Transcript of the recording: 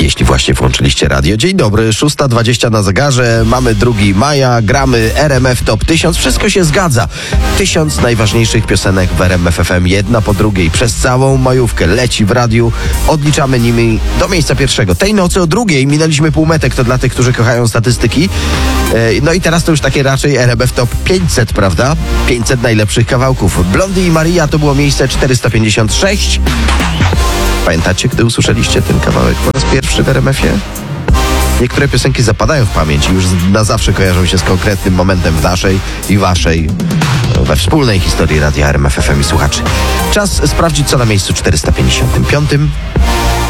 jeśli właśnie włączyliście radio. Dzień dobry, 6:20 na zegarze, mamy 2 maja, gramy RMF Top 1000, wszystko się zgadza. 1000 najważniejszych piosenek w RMF FM, jedna po drugiej, przez całą majówkę leci w radiu, odliczamy nimi do miejsca pierwszego. Tej nocy o 2 minęliśmy półmetek, to dla tych, którzy kochają statystyki. No i teraz to już takie raczej RMF Top 500, prawda? 500 najlepszych kawałków. Blondie i Maria to było miejsce 456. Pamiętacie, gdy usłyszeliście ten kawałek po raz pierwszy w RMF-ie? Niektóre piosenki zapadają w pamięć i już na zawsze kojarzą się z konkretnym momentem w naszej i waszej, we wspólnej historii radia RMF FM i słuchaczy. Czas sprawdzić, co na miejscu 455.